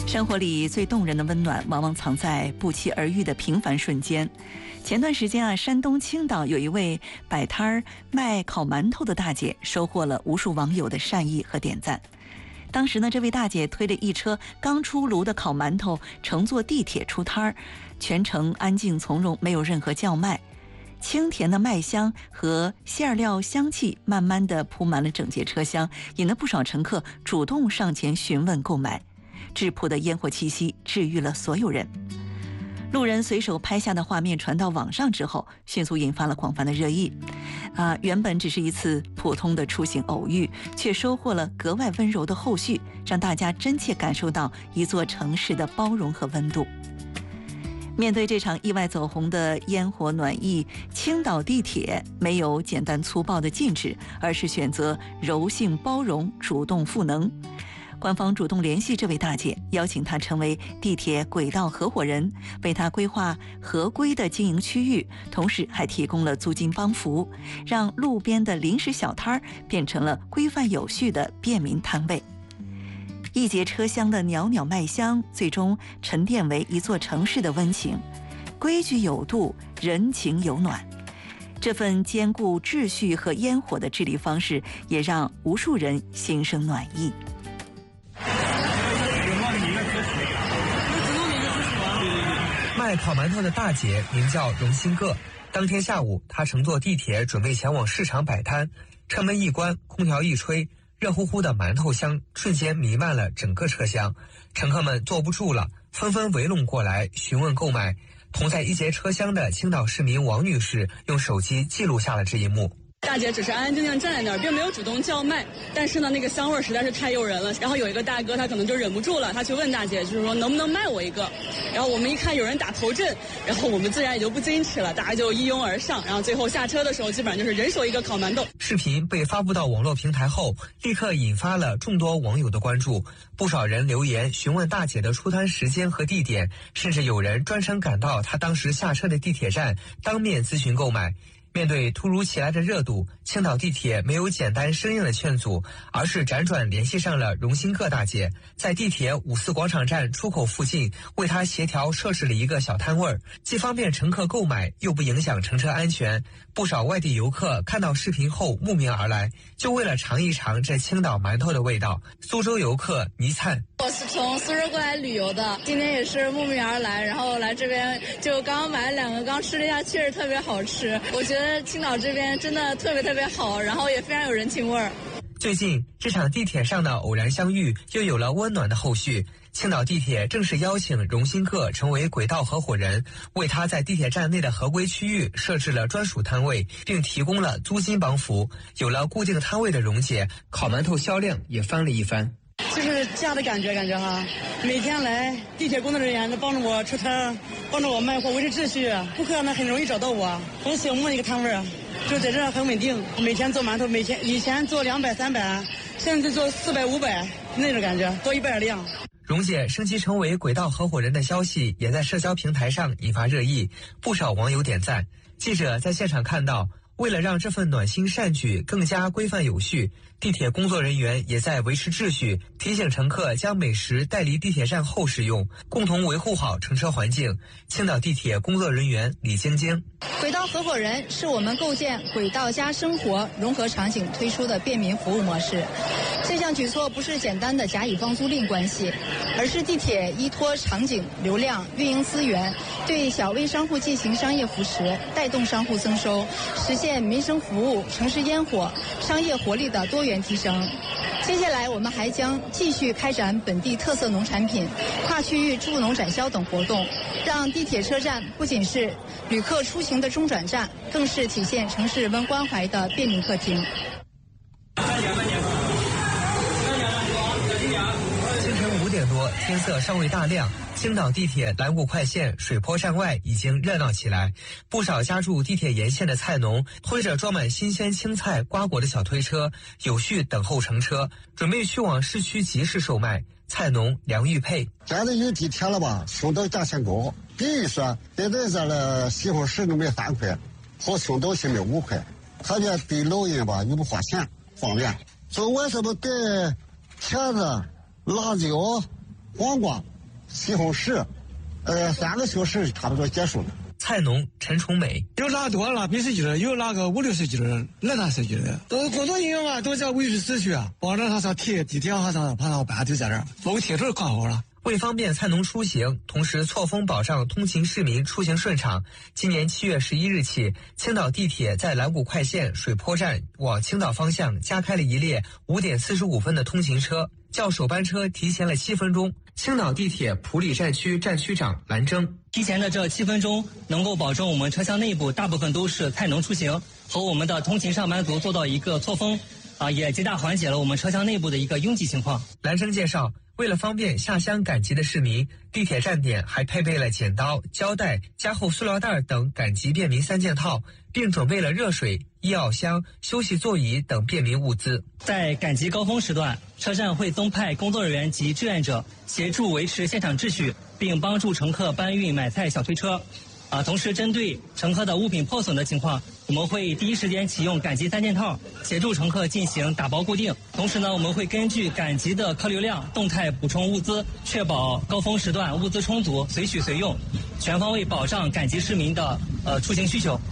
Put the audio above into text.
生活里最动人的温暖，往往藏在不期而遇的平凡瞬间。前段时间山东青岛有一位摆摊儿卖烤馒头的大姐，收获了无数网友的善意和点赞。当时这位大姐推着一车刚出炉的烤馒头，乘坐地铁出摊儿，全程安静从容，没有任何叫卖。清甜的麦香和馅料香气慢慢地铺满了整节车厢，引得不少乘客主动上前询问购买。质朴的烟火气息治愈了所有人。路人随手拍下的画面传到网上之后，迅速引发了广泛的热议。原本只是一次普通的出行偶遇，却收获了格外温柔的后续，让大家真切感受到一座城市的包容和温度。面对这场意外走红的烟火暖意，青岛地铁没有简单粗暴的禁止，而是选择柔性包容，主动赋能。官方主动联系这位大姐，邀请她成为地铁轨道合伙人，为她规划合规的经营区域，同时还提供了租金帮扶，让路边的临时小摊儿变成了规范有序的便民摊位。一节车厢的袅袅麦香，最终沉淀为一座城市的温情。规矩有度，人情有暖。这份兼顾秩序和烟火的治理方式，也让无数人心生暖意。 卖烤馒头的大姐名叫荣新个。当天下午，她乘坐地铁准备前往市场摆摊，车门一关，空调一吹，热乎乎的馒头香瞬间弥漫了整个车厢。乘客们坐不住了，纷纷围拢过来询问购买。同在一节车厢的青岛市民王女士用手机记录下了这一幕。 大姐只是安安静静站在那儿，并没有主动叫卖，但是那个香味实在是太诱人了。然后有一个大哥，他可能就忍不住了，他去问大姐，就是说能不能卖我一个。然后我们一看有人打头阵，然后我们自然也就不矜持了，大家就一拥而上。然后最后下车的时候，基本上就是人手一个烤馒头。 视频被发布到网络平台后，立刻引发了众多网友的关注。不少人留言询问大姐的出摊时间和地点，甚至有人专程赶到她当时下车的地铁站，当面咨询购买。面对突如其来的热度，青岛地铁没有简单生硬的劝阻，而是辗转联系上了荣新个大姐，在地铁5·4广场站出口附近为她协调设置了一个小摊位，既方便乘客购买，又不影响乘车安全。不少外地游客看到视频后慕名而来，就为了尝一尝这青岛馒头的味道。苏州游客倪灿： 我是从苏州过来旅游的，今天也是慕名而来，然后来这边就刚买了2个，刚吃了一下，确实特别好吃。我觉得青岛这边真的特别好，然后也非常有人情味儿。 最近这场地铁上的偶然相遇又有了温暖的后续。青岛地铁正式邀请荣新个成为轨道合伙人，为他在地铁站内的合规区域设置了专属摊位，并提供了租金帮扶。有了固定摊位的荣姐，烤馒头销量也翻了一番。 就是家的感觉哈，每天来地铁工作人员帮着我出摊，帮着我卖货，维持秩序，顾客很容易找到我，很醒目的一个摊位，就在这很稳定。每天做馒头，以前做200、300，现在做400、500那种感觉，多1倍的量。 荣姐升级成为轨道合伙人的消息也在社交平台上引发热议，不少网友点赞。记者在现场看到，为了让这份暖心善举更加规范有序，地铁工作人员也在维持秩序，提醒乘客将美食带离地铁站后食用，共同维护好乘车环境。青岛地铁工作人员李晶晶： 轨道合伙人是我们构建轨道加生活融合场景推出的便民服务模式。这项举措不是简单的甲乙方租赁关系，而是地铁依托场景、流量、运营资源，对小微商户进行商业扶持，带动商户增收，实现民生服务、城市烟火、商业活力的多元提升。接下来我们还将继续开展本地特色农产品、跨区域助农展销等活动，让地铁车站不仅是旅客出行的中转站，更是体现城市人文关怀的便民客厅。 清晨5点多，天色尚未大亮，青岛地铁蓝谷快线水坡站外已经热闹起来。不少家住地铁沿线的菜农推着装满新鲜青菜、瓜果的小推车，有序等候乘车，准备去往市区集市售卖。菜农梁玉佩： 现在有地铁了吧，青岛价钱高，比如说现在咱的西红柿能卖3块，和青岛现卖5块，特别对老人吧又不花钱，方便。所以为什么带茄子、辣椒、黄瓜西红柿，3个小时差不多结束了。 菜农陈崇美， 有拿多了80斤，有拿个50、60斤，来80斤的。工作人员嘛，都在维持秩序，保证他上地铁上爬上班就在这儿，包括铁路看好了。 为方便菜农出行，同时错峰保障通勤市民出行顺畅，今年7月11日起，青岛地铁在兰谷快线水坡站往青岛方向加开了一列5点45分的通勤车，较首班车提前了7分钟。青岛地铁普里站区站区长蓝征， 提前的这7分钟能够保证我们车厢内部大部分都是菜农出行，和我们的通勤上班族做到一个错峰，也极大缓解了我们车厢内部的一个拥挤情况。 蓝征介绍，为了方便下乡赶集的市民，地铁站点还配备了剪刀、胶带、加厚塑料袋等赶集便民3件套，并准备了热水、医药箱、休息座椅等便民物资。 在赶集高峰时段，车站会增派工作人员及志愿者协助维持现场秩序，并帮助乘客搬运买菜小推车。同时针对乘客的物品破损的情况，我们会第一时间启用赶集3件套，协助乘客进行打包固定。同时呢，我们会根据赶集的客流量动态补充物资，确保高峰时段物资充足，随取随用，全方位保障赶集市民的出行需求。